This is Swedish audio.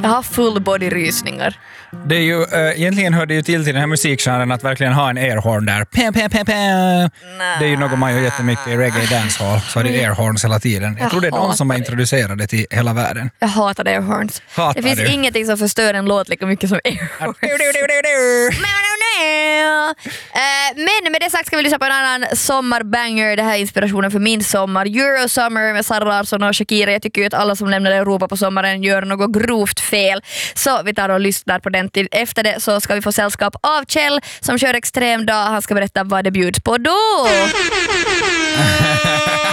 Jag har full body-rysningar. Det är ju, egentligen hör det ju till den här musikgenren att verkligen ha en airhorn där. Det är ju något man gör jättemycket i reggae dancehall. Så är det airhorns hela tiden. Jag tror det är någon som har introducerat det till hela världen. Jag hatar airhorns. Det finns ingenting som förstör en låt lika mycket som airhorns. Men med det sagt ska vi lyssna på en annan sommarbanger. Det här är inspirationen för min sommar. Eurosummer med Sara Larsson och Shakira. Jag tycker ju att alla som lämnar Europa på sommaren gör något grovt fel. Så vi tar och lyssnar på den till. Efter det så ska vi få sällskap av Kjell som kör extrem dag. Han ska berätta vad det bjuds på då.